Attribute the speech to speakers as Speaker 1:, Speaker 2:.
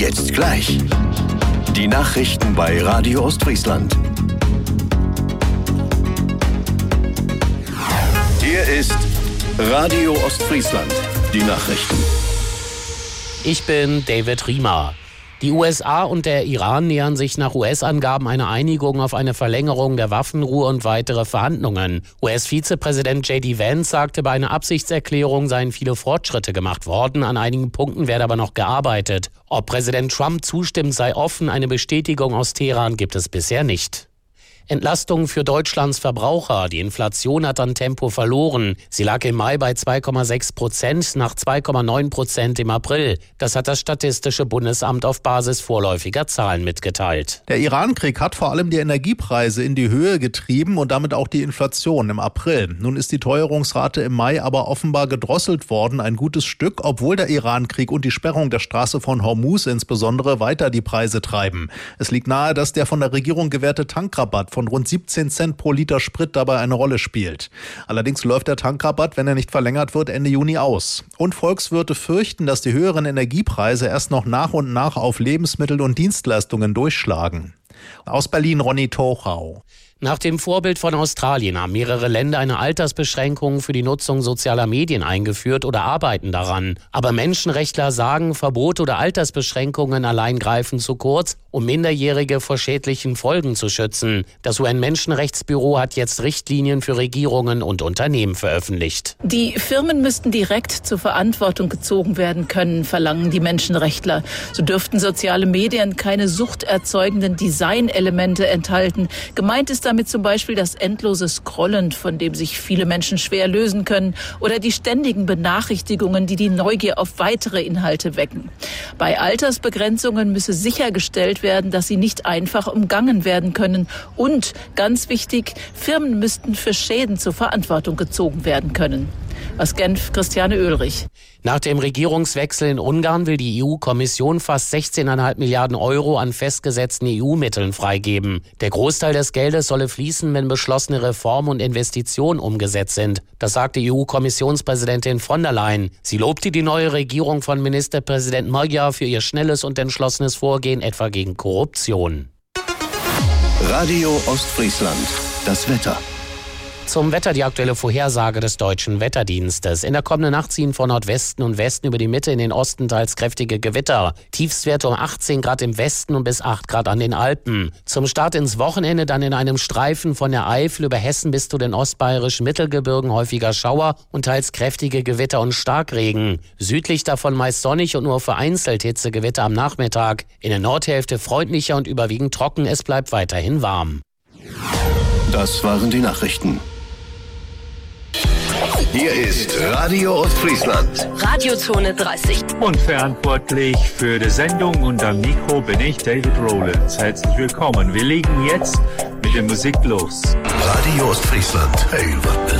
Speaker 1: Jetzt gleich. Die Nachrichten bei Radio Ostfriesland. Hier ist Radio Ostfriesland. Die Nachrichten.
Speaker 2: Ich bin David Riemer. Die USA und der Iran nähern sich nach US-Angaben einer Einigung auf eine Verlängerung der Waffenruhe und weitere Verhandlungen. US-Vizepräsident J.D. Vance sagte, bei einer Absichtserklärung seien viele Fortschritte gemacht worden. An einigen Punkten werde aber noch gearbeitet. Ob Präsident Trump zustimmt, sei offen. Eine Bestätigung aus Teheran gibt es bisher nicht. Entlastung für Deutschlands Verbraucher. Die Inflation hat an Tempo verloren. Sie lag im Mai bei 2,6%, nach 2,9% im April. Das hat das Statistische Bundesamt auf Basis vorläufiger Zahlen mitgeteilt.
Speaker 3: Der Iran-Krieg hat vor allem die Energiepreise in die Höhe getrieben und damit auch die Inflation im April. Nun ist die Teuerungsrate im Mai aber offenbar gedrosselt worden, ein gutes Stück, obwohl der Iran-Krieg und die Sperrung der Straße von Hormuz insbesondere weiter die Preise treiben. Es liegt nahe, dass der von der Regierung gewährte Tankrabatt von rund 17 Cent pro Liter Sprit dabei eine Rolle spielt. Allerdings läuft der Tankrabatt, wenn er nicht verlängert wird, Ende Juni aus. Und Volkswirte fürchten, dass die höheren Energiepreise erst noch nach und nach auf Lebensmittel und Dienstleistungen durchschlagen. Aus Berlin Ronny Tochau.
Speaker 2: Nach dem Vorbild von Australien haben mehrere Länder eine Altersbeschränkung für die Nutzung sozialer Medien eingeführt oder arbeiten daran. Aber Menschenrechtler sagen, Verbote oder Altersbeschränkungen allein greifen zu kurz, um Minderjährige vor schädlichen Folgen zu schützen. Das UN-Menschenrechtsbüro hat jetzt Richtlinien für Regierungen und Unternehmen veröffentlicht.
Speaker 4: Die Firmen müssten direkt zur Verantwortung gezogen werden können, verlangen die Menschenrechtler. So dürften soziale Medien keine suchterzeugenden Designelemente enthalten. Gemeint ist damit zum Beispiel das endlose Scrollen, von dem sich viele Menschen schwer lösen können, oder die ständigen Benachrichtigungen, die die Neugier auf weitere Inhalte wecken. Bei Altersbegrenzungen müsse sichergestellt werden, dass sie nicht einfach umgangen werden können. Und, ganz wichtig, Firmen müssten für Schäden zur Verantwortung gezogen werden können. Aus Genf, Christiane Oehlrich.
Speaker 2: Nach dem Regierungswechsel in Ungarn will die EU-Kommission fast 16,5 Milliarden Euro an festgesetzten EU-Mitteln freigeben. Der Großteil des Geldes solle fließen, wenn beschlossene Reformen und Investitionen umgesetzt sind. Das sagte EU-Kommissionspräsidentin von der Leyen. Sie lobte die neue Regierung von Ministerpräsident Magyar für ihr schnelles und entschlossenes Vorgehen, etwa gegen Korruption.
Speaker 1: Radio Ostfriesland. Das Wetter.
Speaker 2: Zum Wetter die aktuelle Vorhersage des Deutschen Wetterdienstes. In der kommenden Nacht ziehen von Nordwesten und Westen über die Mitte in den Osten teils kräftige Gewitter. Tiefstwerte um 18 Grad im Westen und bis 8 Grad an den Alpen. Zum Start ins Wochenende dann in einem Streifen von der Eifel über Hessen bis zu den ostbayerischen Mittelgebirgen häufiger Schauer und teils kräftige Gewitter und Starkregen. Südlich davon meist sonnig und nur vereinzelt Hitzegewitter am Nachmittag. In der Nordhälfte freundlicher und überwiegend trocken. Es bleibt weiterhin warm.
Speaker 1: Das waren die Nachrichten. Hier ist Radio Ostfriesland.
Speaker 5: Radiozone 30.
Speaker 6: Und verantwortlich für die Sendung und am Mikro bin ich, David Rowlands. Herzlich willkommen. Wir legen jetzt mit der Musik los.
Speaker 1: Radio Ostfriesland. Hey, was